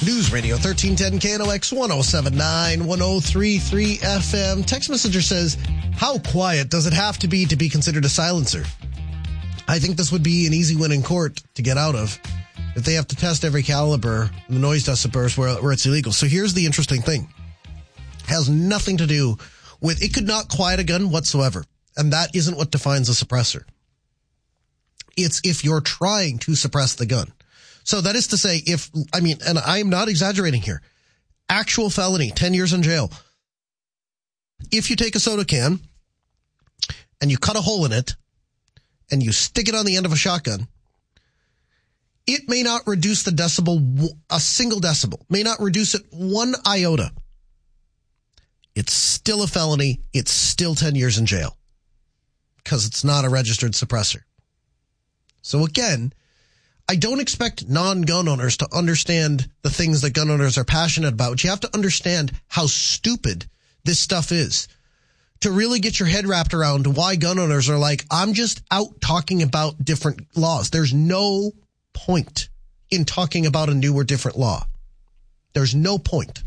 News Radio 1310 KNOX 1079 1033 FM. Text messenger says, how quiet does it have to be considered a silencer? I think this would be an easy win in court to get out of if they have to test every caliber, the noise decibels where it's illegal. So here's the interesting thing. It has nothing to do with, it could not quiet a gun whatsoever. And that isn't what defines a suppressor. It's if you're trying to suppress the gun. So that is to say, and I am not exaggerating here, actual felony, 10 years in jail. If you take a soda can and you cut a hole in it and you stick it on the end of a shotgun, it may not reduce the decibel, a single decibel, may not reduce it 1 iota. It's still a felony. It's still 10 years in jail because it's not a registered suppressor. So again, I don't expect non-gun owners to understand the things that gun owners are passionate about. But you have to understand how stupid this stuff is to really get your head wrapped around why gun owners are like, I'm just out talking about different laws. There's no point in talking about a new or different law. There's no point.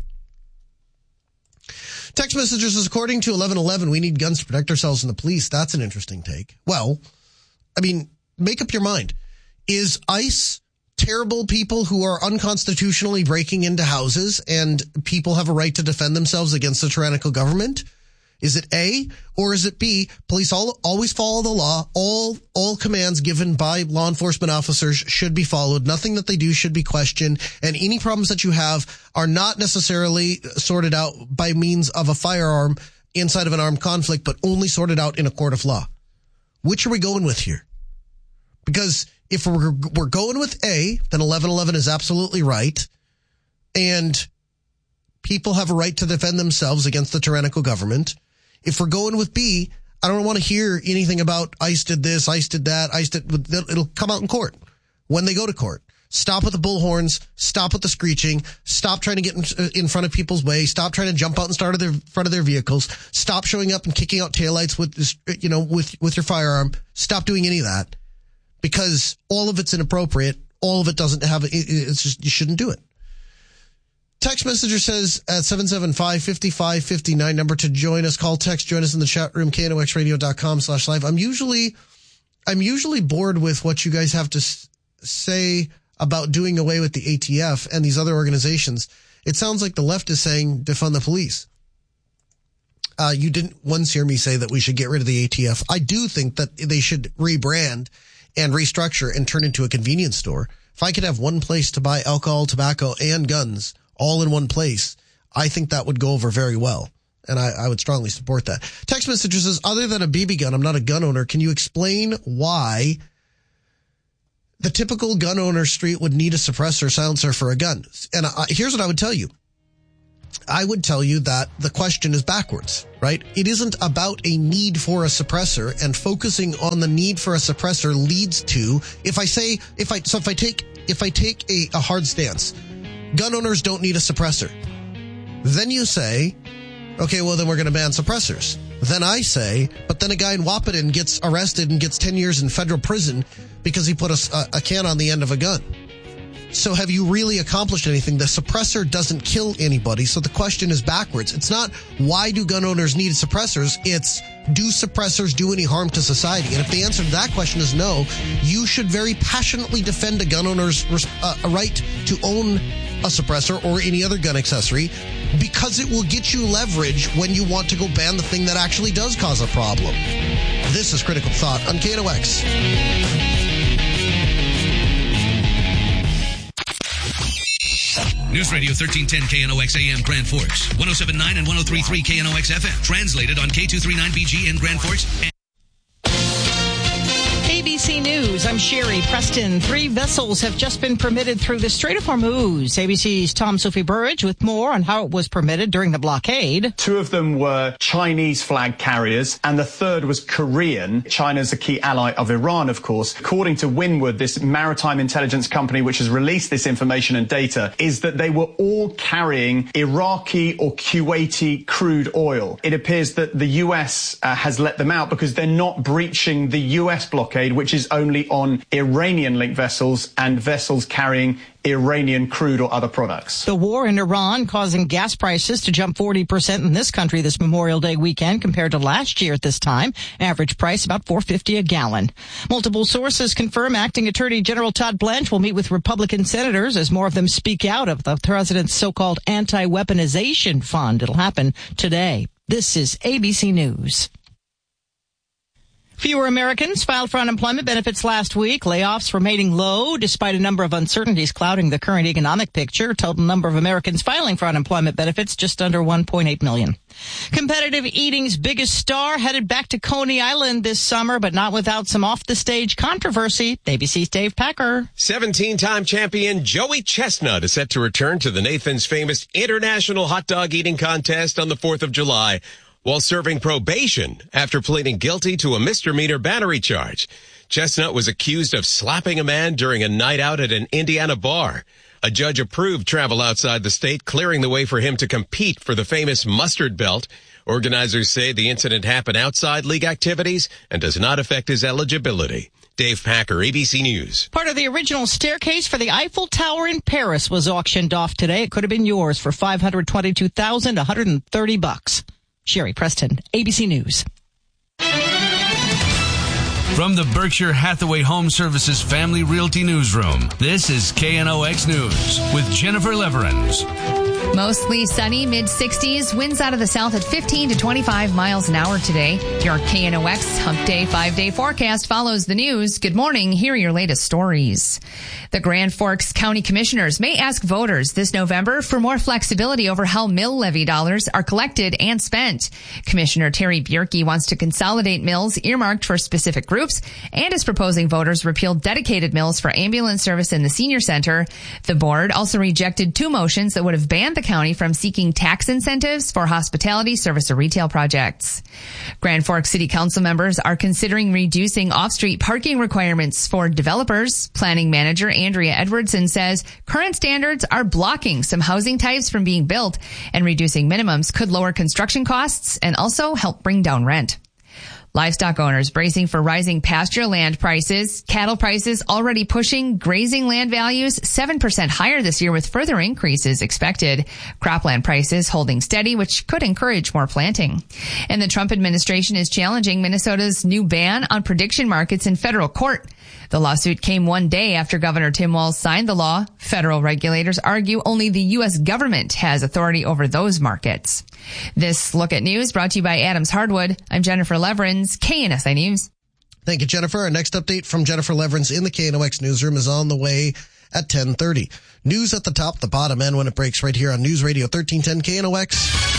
Text messages says, according to 1111, we need guns to protect ourselves from the police. That's an interesting take. Well, make up your mind. Is ICE terrible people who are unconstitutionally breaking into houses and people have a right to defend themselves against a tyrannical government? Is it A, or is it B, police always follow the law, all commands given by law enforcement officers should be followed, nothing that they do should be questioned, and any problems that you have are not necessarily sorted out by means of a firearm inside of an armed conflict, but only sorted out in a court of law? Which are we going with here? Because if we're going with A, then 1111 is absolutely right, and people have a right to defend themselves against the tyrannical government. If we're going with B, I don't want to hear anything about ICE did this, ICE did that, it'll come out in court when they go to court. Stop with the bullhorns, stop with the screeching, stop trying to get in front of people's way, stop trying to jump out and start at front of their vehicles, stop showing up and kicking out taillights with your firearm. Stop doing any of that because all of it's inappropriate. All of it doesn't have, it's just, you shouldn't do it. Text messenger says at 775-5559, number to join us, call, text, join us in the chat room, knoxradio.com/live. I'm usually bored with what you guys have to say about doing away with the ATF and these other organizations. It sounds like the left is saying defund the police. You didn't once hear me say that we should get rid of the ATF. I do think that they should rebrand and restructure and turn into a convenience store. If I could have one place to buy alcohol, tobacco, and guns all in one place, I think that would go over very well. And I would strongly support that. Text message says, other than a BB gun, I'm not a gun owner. Can you explain why the typical gun owner street would need a suppressor silencer for a gun? And here's what I would tell you. I would tell you that the question is backwards, right? It isn't about a need for a suppressor, and focusing on the need for a suppressor leads to, if I take a hard stance, gun owners don't need a suppressor. Then you say, okay, well then we're going to ban suppressors. Then I say, but then a guy in Wahpeton gets arrested and gets 10 years in federal prison because he put a can on the end of a gun. So have you really accomplished anything? The suppressor doesn't kill anybody. So the question is backwards. It's not why do gun owners need suppressors? It's do suppressors do any harm to society? And if the answer to that question is no, you should very passionately defend a gun owner's right to own a suppressor or any other gun accessory, because it will get you leverage when you want to go ban the thing that actually does cause a problem. This is Critical Thought on KNOX. News Radio 1310 KNOX AM Grand Forks, 107.9 and 103.3 KNOX FM. Translated on K239BG in Grand Forks. ABC News, I'm Sherry Preston. 3 vessels have just been permitted through the Strait of Hormuz. ABC's Tom Sophie Burridge with more on how it was permitted during the blockade. 2 of them were Chinese flag carriers, and the 3rd was Korean. China's a key ally of Iran, of course. According to Windward, this maritime intelligence company which has released this information and data, is that they were all carrying Iraqi or Kuwaiti crude oil. It appears that the US has let them out because they're not breaching the US blockade, which which is only on Iranian-linked vessels and vessels carrying Iranian crude or other products. The war in Iran causing gas prices to jump 40% in this country this Memorial Day weekend compared to last year at this time. Average price about $4.50 a gallon. Multiple sources confirm Acting Attorney General Todd Blanche will meet with Republican senators as more of them speak out of the president's so-called anti-weaponization fund. It'll happen today. This is ABC News. Fewer Americans filed for unemployment benefits last week. Layoffs remaining low despite a number of uncertainties clouding the current economic picture. Total number of Americans filing for unemployment benefits just under 1.8 million. Competitive eating's biggest star headed back to Coney Island this summer, but not without some off-the-stage controversy. ABC's Dave Packer. 17-time champion Joey Chestnut is set to return to the Nathan's famous International Hot Dog Eating Contest on the 4th of July. While serving probation after pleading guilty to a misdemeanor battery charge. Chestnut was accused of slapping a man during a night out at an Indiana bar. A judge approved travel outside the state, clearing the way for him to compete for the famous mustard belt. Organizers say the incident happened outside league activities and does not affect his eligibility. Dave Packer, ABC News. Part of the original staircase for the Eiffel Tower in Paris was auctioned off today. It could have been yours for $522,130. Sherry Preston, ABC News. From the Berkshire Hathaway Home Services Family Realty Newsroom, this is KNOX News with Jennifer Leverins. Mostly sunny, mid-60s, winds out of the south at 15 to 25 miles an hour today. Your KNOX Hump Day 5-day forecast follows the news. Good morning. Here are your latest stories. The Grand Forks County Commissioners may ask voters this November for more flexibility over how mill levy dollars are collected and spent. Commissioner Terry Bierke wants to consolidate mills earmarked for specific groups and is proposing voters repeal dedicated mills for ambulance service in the senior center. The board also rejected 2 motions that would have banned the county from seeking tax incentives for hospitality, service, or retail projects. Grand Forks City Council members are considering reducing off-street parking requirements for developers. Planning manager Andrea Edwardson says current standards are blocking some housing types from being built, and reducing minimums could lower construction costs and also help bring down rent. Livestock owners bracing for rising pasture land prices. Cattle prices already pushing grazing land values 7% higher this year, with further increases expected. Cropland prices holding steady, which could encourage more planting. And the Trump administration is challenging Minnesota's new ban on prediction markets in federal court. The lawsuit came one day after Governor Tim Walz signed the law. Federal regulators argue only the U.S. government has authority over those markets. This Look at News brought to you by Adams Hardwood. I'm Jennifer Leverins, KNSI News. Thank you, Jennifer. Our next update from Jennifer Leverins in the KNOX newsroom is on the way at 10:30. News at the top, the bottom, and when it breaks right here on News Radio 1310 KNOX.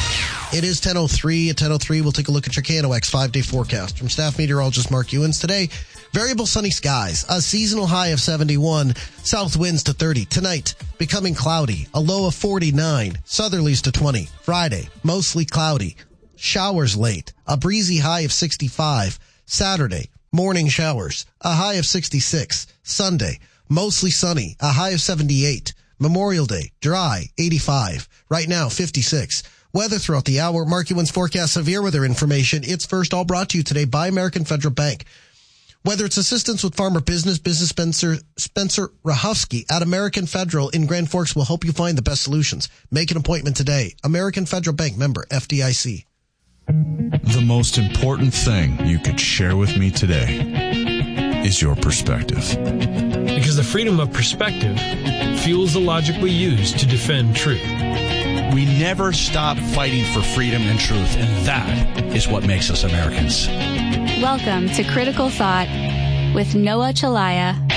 It is 10:03. At 10:03, we'll take a look at your KNOX 5-day forecast. From staff meteorologist Mark Ewens today, variable sunny skies, a seasonal high of 71, south winds to 30. Tonight, becoming cloudy, a low of 49, southerlies to 20. Friday, mostly cloudy, showers late, a breezy high of 65. Saturday, morning showers, a high of 66. Sunday, mostly sunny, a high of 78. Memorial Day, dry, 85. Right now, 56. Weather throughout the hour. Mark Ewens forecast severe weather information. It's first all brought to you today by American Federal Bank. Whether it's assistance with farmer business Spencer Rahowski at American Federal in Grand Forks will help you find the best solutions. Make an appointment today. American Federal Bank, member FDIC. The most important thing you could share with me today is your perspective. Because the freedom of perspective fuels the logic we use to defend truth. We never stop fighting for freedom and truth, and that is what makes us Americans. Welcome to Critical Thought with Noah Chalaya.